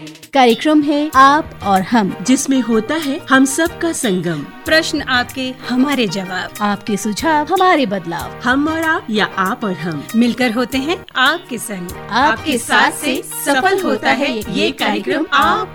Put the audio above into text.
कार्यक्रम है आप और हम, जिसमें होता है हम सब का संगम। प्रश्न आपके, हमारे जवाब, आपके सुझाव, हमारे बदलाव। हम और आप या आप और हम मिलकर होते हैं आपके संग। आपके साथ से सफल होता है ये कार्यक्रम आप